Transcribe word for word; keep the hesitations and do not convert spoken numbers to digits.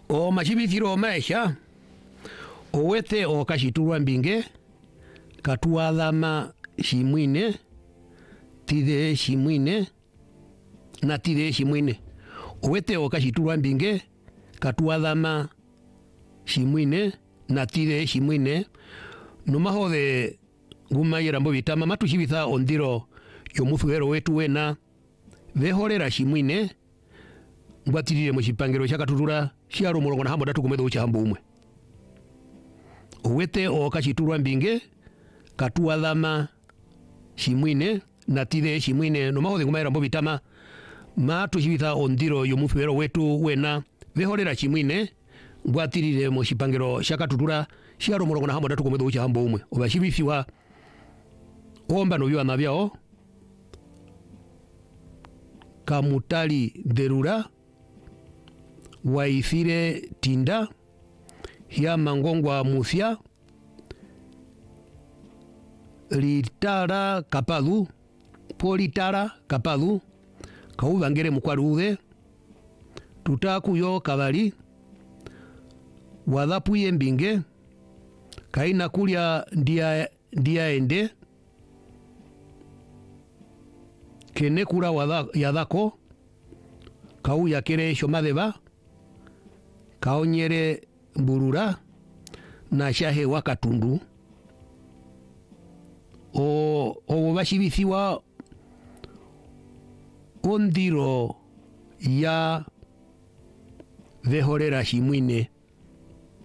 o machibithiro maisha owete o kashiturwa mbinge katuathama shimwine tithe shimwine na tithe shimwine owete o kashiturwa mbinge katuathama shimwine na tithe shimwine numahothe gumayira mbo bitama matushibitha ondiro yomuthugero wetu wena vehorera shimwine ngwatirire mu kipangiro kyakatutura cyaro murongo na hambo datu kumetho uchahambo umwe owete o kashiturwa mbinge katuathama shimwine na tithe shimwine numahothe gumayira mbo bitama matushibitha ondiro yomuthugero wetu wena vehorera shimwine ngwatirire mu kipangiro kyakatutura cyaro murongo na hambo datu kumetho uchahambo umwe obashibithiwa omba no byana byao kamutali derura waithire tinda hia mangongwa muthia litara kapathu politara kapathu kauvangere mukwaruthe tutakuyo kabali wathapuye mbinge kaina kulia ndia ndia ende kene kura watha yathako kau yakere shomatheba kaonyere mburura na shahe wakatundu o o bashibithiwa ondiro ya vehorera shimwine